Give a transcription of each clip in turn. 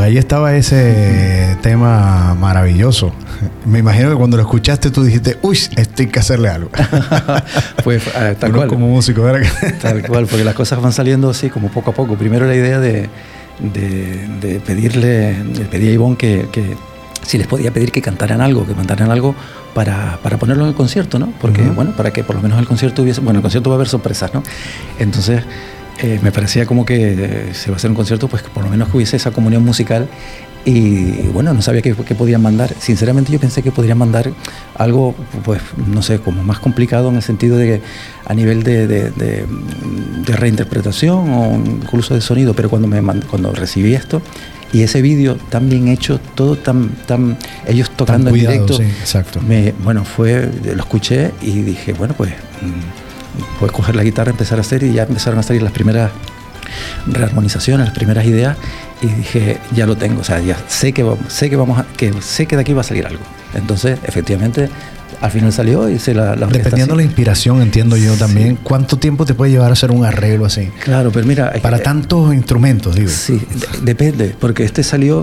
ahí estaba ese tema maravilloso. Me imagino que cuando lo escuchaste tú dijiste, uy, esto hay que hacerle algo. Pues tal cual. Como músico, ¿verdad? Tal cual, porque las cosas van saliendo así como poco a poco. Primero la idea de pedí a Ivonne que si les podía pedir que cantaran algo para ponerlo en el concierto, ¿no? Porque, bueno, para que por lo menos el concierto hubiese... Bueno, el concierto va a haber sorpresas, ¿no? Entonces, me parecía como que se va a hacer un concierto, pues que por lo menos que hubiese esa comunión musical. Y bueno, no sabía qué podían mandar. Sinceramente yo pensé que podrían mandar algo, pues no sé, como más complicado en el sentido de que a nivel de reinterpretación o incluso de sonido, pero cuando recibí esto y ese vídeo tan bien hecho, todo tan ellos tocando cuidado, en directo, sí, exacto. Lo escuché y dije, bueno, pues puedes coger la guitarra, empezar a hacer, y ya empezaron a salir las primeras rearmonizaciones, las primeras ideas, y dije, ya lo tengo, o sea, ya sé que de aquí va a salir algo. Entonces, efectivamente, al final salió y la dependiendo de la inspiración, entiendo yo también, sí. ¿Cuánto tiempo te puede llevar a hacer un arreglo así? Claro, pero mira... Para tantos instrumentos, digo. Sí, depende, porque este salió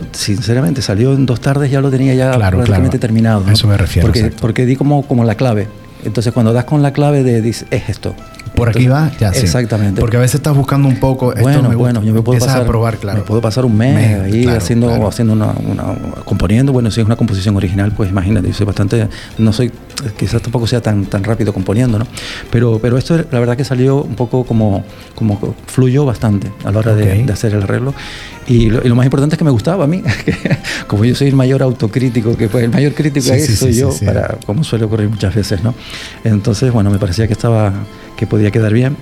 en 2 tardes, ya lo tenía ya prácticamente terminado, ¿no? A eso me refiero. Porque di como la clave. Entonces, cuando das con la clave dices, es esto. Por aquí va, ya sí. Exactamente. Porque a veces estás buscando un poco. Bueno, yo me puedo pasar a probar, claro. Me puedo pasar un mes ahí haciendo componiendo. Bueno, si es una composición original, pues imagínate, yo soy bastante, quizás tampoco sea tan rápido componiendo, ¿no? Pero esto la verdad que salió un poco como fluyó bastante a la hora de hacer el arreglo. Y lo más importante es que me gustaba a mí, como yo soy el mayor autocrítico, que pues el mayor crítico soy yo, como suele ocurrir muchas veces, ¿no? Entonces, bueno, me parecía que podía quedar bien.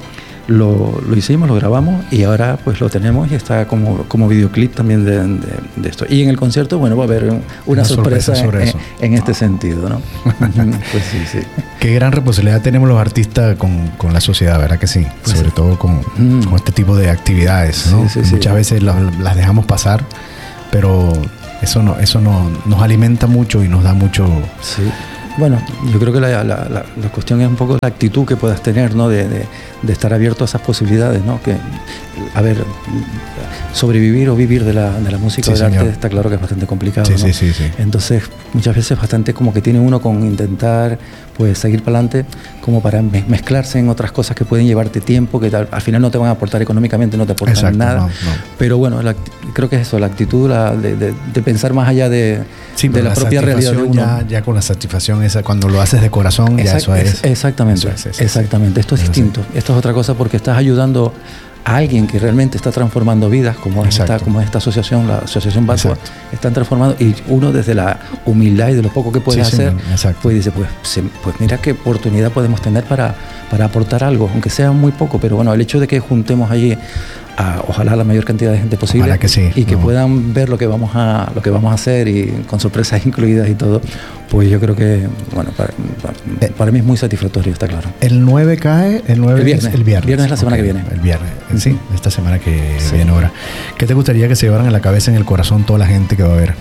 Lo hicimos, lo grabamos y ahora pues lo tenemos y está como videoclip también de esto. Y en el concierto, bueno, va a haber una sorpresa en este sentido, ¿no? Pues sí. Qué gran responsabilidad tenemos los artistas con la sociedad, ¿verdad que sí? Pues sobre todo con este tipo de actividades, ¿no? Sí. Muchas veces las dejamos pasar, pero eso nos alimenta mucho y nos da mucho... Sí. Bueno, yo creo que la cuestión es un poco la actitud que puedas tener, ¿no? De estar abierto a esas posibilidades, ¿no? Que, a ver, sobrevivir o vivir de la música o del arte está claro que es bastante complicado, ¿no? Sí. Entonces, muchas veces bastante como que tiene uno con intentar pues seguir para adelante, como para mezclarse en otras cosas que pueden llevarte tiempo, que al final no te van a aportar económicamente, no te aportan nada. No. Pero bueno, creo que es eso, la actitud de pensar más allá de la propia realidad de uno. Ya con la satisfacción esa, cuando lo haces de corazón, ya eso es. Exactamente. Esto es distinto. Esto es otra cosa porque estás ayudando a alguien que realmente está transformando vidas, como esta asociación, la Asociación Batua, están transformando, y uno desde la humildad y de lo poco que puede hacer, pues dice, pues mira qué oportunidad podemos tener para aportar algo, aunque sea muy poco, pero bueno, el hecho de que juntemos allí ojalá la mayor cantidad de gente posible y que puedan ver lo que vamos a hacer y con sorpresas incluidas y todo, pues yo creo que bueno, para mí es muy satisfactorio, está claro. ¿El 9 cae? El viernes. El viernes es la semana que viene. El viernes, sí, esta semana que viene ahora. ¿Qué te gustaría que se llevaran en la cabeza, en el corazón, toda la gente que va a ver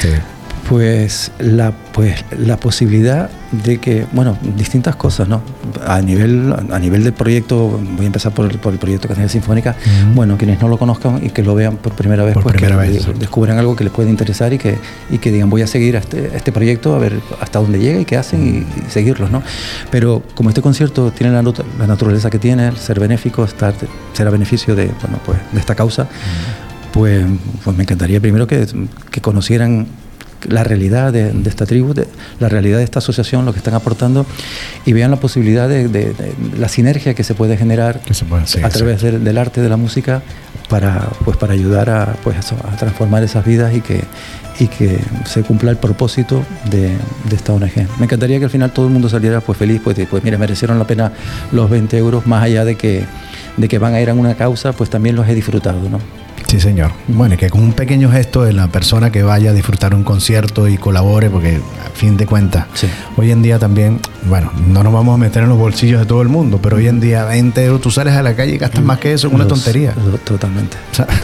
Pues la posibilidad de que, bueno, distintas cosas, ¿no? A nivel del proyecto, voy a empezar por el proyecto Castañeda Sinfónica. Bueno, quienes no lo conozcan y que lo vean por primera vez, descubran algo que les puede interesar y que digan, voy a seguir a este proyecto, a ver hasta dónde llega y qué hacen y seguirlos, ¿no? Pero como este concierto tiene la naturaleza que tiene, el ser benéfico, ser a beneficio de esta causa, pues me encantaría primero que conocieran la realidad de esta tribu, la realidad de esta asociación, lo que están aportando, y vean la posibilidad de la sinergia que se puede generar a través del arte, de la música, para ayudar a transformar esas vidas y que se cumpla el propósito de esta ONG. Me encantaría que al final todo el mundo saliera feliz, pues mira, merecieron la pena los 20 euros, más allá de que van a ir a una causa, pues también los he disfrutado, ¿no? Sí, señor. Bueno, y que con un pequeño gesto de la persona que vaya a disfrutar un concierto y colabore, porque a fin de cuentas, hoy en día también, bueno, no nos vamos a meter en los bolsillos de todo el mundo, pero hoy en día 20 euros, tú sales a la calle y gastas más que eso, es una tontería. Totalmente.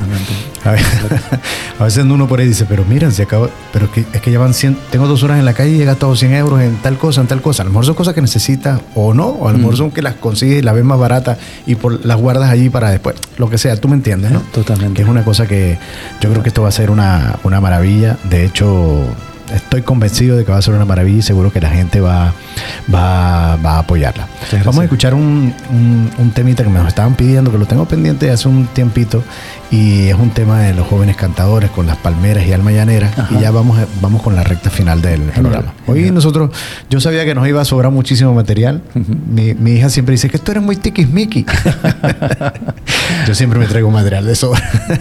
A veces uno por ahí dice, pero miren, se acabó, pero es que llevan 100, tengo 2 horas en la calle y he gastado 100 euros en tal cosa. A lo mejor son cosas que necesitas o no, o a lo mejor son que las consigues y las ves más baratas y las guardas allí para después, lo que sea, tú me entiendes, ¿no? Totalmente. Que es una cosa que yo creo que esto va a ser una maravilla. De hecho, estoy convencido de que va a ser una maravilla y seguro que la gente va a apoyarla. Vamos a escuchar un temita que me nos estaban pidiendo, que lo tengo pendiente hace un tiempito, y es un tema de los jóvenes cantadores con Las Palmeras y Alma Llanera. Ajá. Y ya vamos con la recta final del programa. Hoy yo sabía que nos iba a sobrar muchísimo material. Mi hija siempre dice que tú eres muy tiquismiqui. Yo siempre me traigo material de sobra.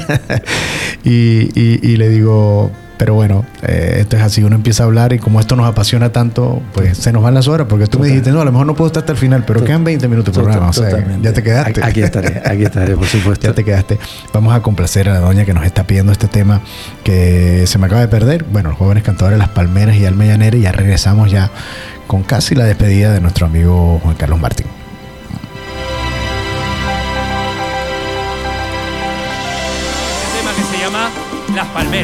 y le digo... Pero bueno, esto es así, uno empieza a hablar y como esto nos apasiona tanto, pues se nos van las horas, porque tú me dijiste, no, a lo mejor no puedo estar hasta el final, pero quedan 20 minutos de programa, o sea, ya te quedaste. Aquí estaré, por supuesto. Ya te quedaste. Vamos a complacer a la doña que nos está pidiendo este tema que se me acaba de perder. Bueno, los jóvenes cantadores Las Palmeras y Alma Llanera, y ya regresamos ya con casi la despedida de nuestro amigo Juan Carlos Martín. Este tema que se llama Las Palmeras.